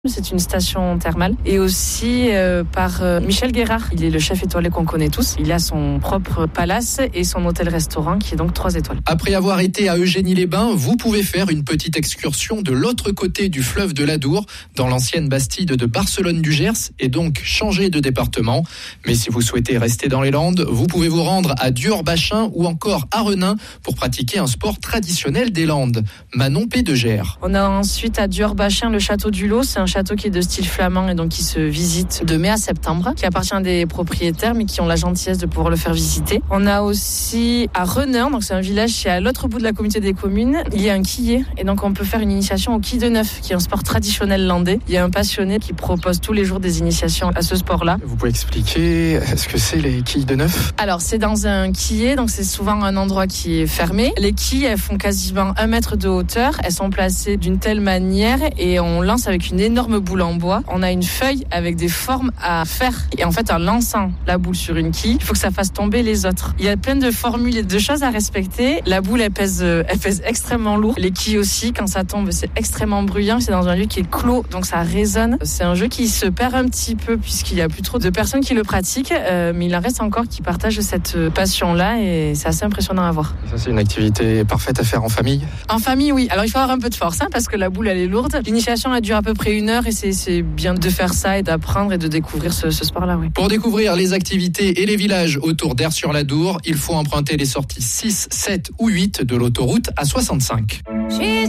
C'est une station thermale et aussi par Michel Guérard. Il est le chef étoilé qu'on connaît tous. Il a son propre palace et son hôtel-restaurant qui est donc 3 étoiles. Après avoir été à Eugénie-les-Bains, vous pouvez faire une petite excursion de l'autre côté du fleuve de l'Adour, dans l'ancienne bastide de Barcelone-du-Gers, et donc changer de département. Mais si vous souhaitez rester dans les Landes, vous pouvez vous rendre à Duorbachin ou encore à Renin pour pratiquer un sport traditionnel des Landes. Manon Pédegère. On a ensuite à Duorbachin le château du Lot. C'est un château qui est de style flamand et donc qui se visite de mai à septembre, qui appartient à des propriétaires mais qui ont la gentillesse de pouvoir le faire visiter. On a aussi à Renin, donc c'est un village qui est à l'autre bout de la communauté des communes, il y a un quillet et donc on peut faire une initiation au quilles de neuf, qui est un sport traditionnel landais. Il y a un passionné qui propose tous les jours des initiations à ce sport-là. Vous pouvez expliquer ce que c'est les quilles de neuf ? Alors c'est dans un quillet, donc c'est souvent un endroit qui est fermé. Les quilles, elles font quasiment 1 mètre de hauteur, elles sont placées d'une telle manière et on lance avec une énorme boule en bois. On a une feuille avec des formes à faire et en fait en lançant la boule sur une quille, il faut que ça fasse tomber les autres. Il y a plein de formules et de choses à respecter. La boule elle pèse extrêmement lourd. Les quilles aussi, quand ça tombe c'est extrêmement bruyant. C'est dans un lieu qui est clos donc ça résonne. C'est un jeu qui se perd un petit peu puisqu'il y a plus trop de personnes qui le pratiquent, mais il en reste encore qui partagent cette passion là et c'est assez impressionnant à voir. Ça c'est une activité parfaite à faire en famille ? En famille oui. Alors il faut avoir un peu de force parce que la boule elle est lourde. L'initiation elle dure à peu près 1 heure et c'est bien de faire ça et d'apprendre et de découvrir ce sport-là. Oui. Pour découvrir les activités et les villages autour d'Aire-sur-l'Adour, il faut emprunter les sorties 6, 7 ou 8 de l'autoroute A65.